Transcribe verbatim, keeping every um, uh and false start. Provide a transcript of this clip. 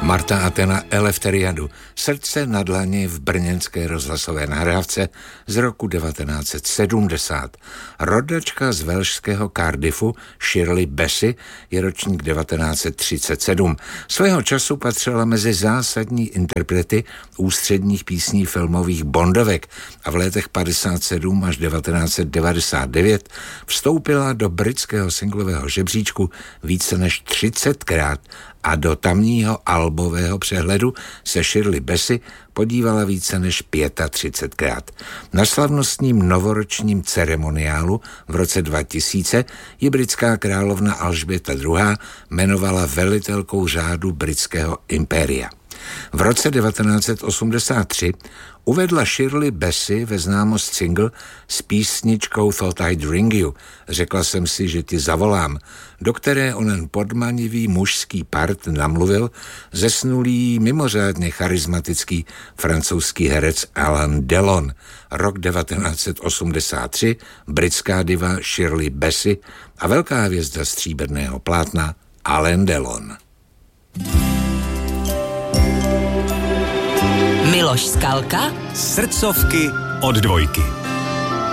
Marta Athena Eleftheriadu, Srdce na dlani v brněnské rozhlasové nahrávce z roku devatenáct set sedmdesát. Rodačka z velšského Cardiffu Shirley Bassey je ročník devatenáct set třicet sedm. Svého času patřila mezi zásadní interprety ústředních písní filmových bondovek a v letech padesát sedm až devatenáct set devadesát devět vstoupila do britského singlového žebříčku více než třicetkrát a do tamního albového přehledu se Shirley Bassey podívala více než třicetpětkrát. Na slavnostním novoročním ceremoniálu v roce dva tisíce ji britská královna Alžběta druhá. jmenovala velitelkou řádu britského impéria. V roce devatenáct set osmdesát tři uvedla Shirley Bassey ve známost single s písničkou Thought I'd Ring You, řekla jsem si, že ti zavolám, do které onen podmanivý mužský part namluvil zesnulý, mimořádně charismatický francouzský herec Alain Delon. Rok devatenáct set osmdesát tři, britská diva Shirley Bassey a velká hvězda stříbrného plátna Alain Delon. Miloš Skalka, Srdcovky od dvojky.